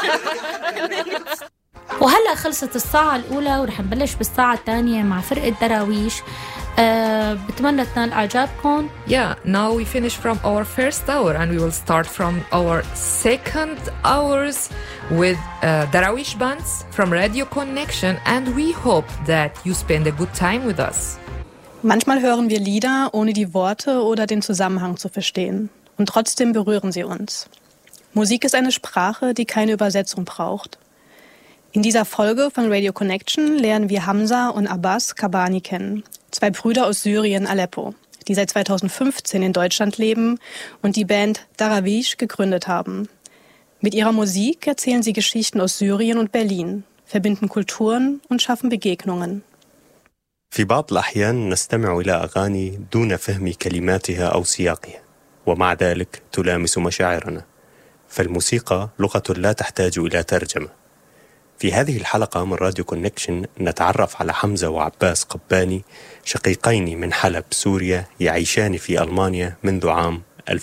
وهلأ خلصت الساعة الأولى ورح نبلش بالساعة الثانية مع فرقة دراويش. بتمنى تنال إعجابكم. Yeah, now we finish from our first hour and we will start from our second hours with Darawish bands from Radio Connection, and we hope that you spend a good time with us. Manchmal hören wir Lieder, ohne die Worte oder den Zusammenhang zu verstehen. Und trotzdem berühren sie uns. Musik ist eine Sprache, die keine Übersetzung braucht. In dieser Folge von Radio Connection lernen wir Hamza und Abbas Kabani kennen. 2 Brüder aus Syrien, Aleppo, die seit 2015 in Deutschland leben und die Band Darawish gegründet haben. Mit ihrer Musik erzählen sie Geschichten aus Syrien und Berlin, verbinden Kulturen und schaffen Begegnungen. في بعض الأحيان نستمع إلى أغاني دون فهم كلماتها أو سياقها، ومع ذلك تلامس مشاعرنا، فالموسيقى لغة لا تحتاج إلى ترجمة. في هذه الحلقة من راديو كونكشن نتعرف على حمزة وعباس قباني، شقيقين من حلب سوريا يعيشان في ألمانيا منذ عام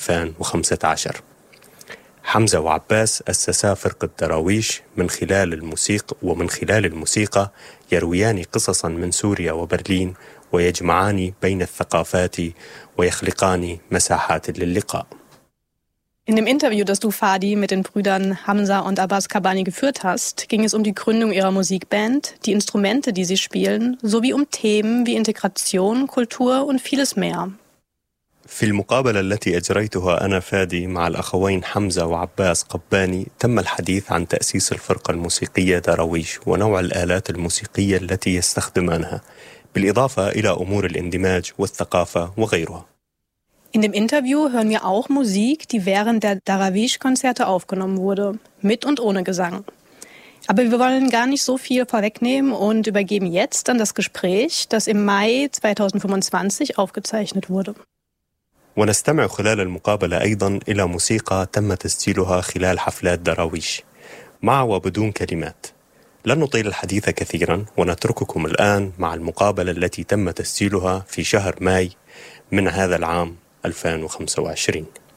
2015. حمزة وعباس أسسا فرقة دراويش من خلال الموسيقى يرويان قصصا من سوريا وبرلين، ويجمعان بين الثقافات ويخلقان مساحات للقاء. In dem Interview, das du, Fadi, mit den Brüdern Hamza und Abbas Kabani geführt hast, ging es um die Gründung ihrer Musikband, die Instrumente, die sie spielen, sowie um Themen wie Integration, Kultur und vieles mehr. في المقابلة التي أجريتها أنا فادي مع الأخوين حمزة وعباس قباني تم الحديث عن تأسيس الفرقة الموسيقية دراويش ونوع الآلات الموسيقية التي يستخدمانها، بالإضافة إلى أمور الاندماج والثقافة وغيرها. In dem Interview hören wir auch Musik, die während der Darawish-Konzerte aufgenommen wurde, mit und ohne Gesang. Aber wir wollen gar nicht so viel vorwegnehmen und übergeben jetzt an das Gespräch, das im Mai 2025 aufgezeichnet wurde. ونستمع خلال المقابلة أيضا إلى موسيقى تم تسجيلها خلال حفلات دراويش مع وبدون كلمات. لن نطيل الحديث كثيرا ونترككم الآن مع المقابلة التي تم تسجيلها في شهر ماي من هذا العام 2025.